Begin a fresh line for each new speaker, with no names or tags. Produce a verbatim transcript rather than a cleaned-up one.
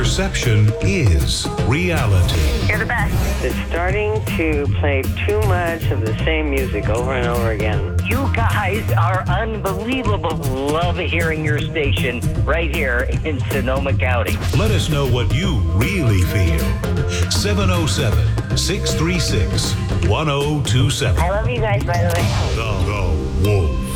Perception is reality.
You're the best.
It's starting to play too much of the same music over and over again.
You guys are unbelievable. Love hearing your station right here in Sonoma County.
Let us know what you really feel. seven oh seven, six three six, one oh two seven.
I love you guys, by the way.
The, the Wolf.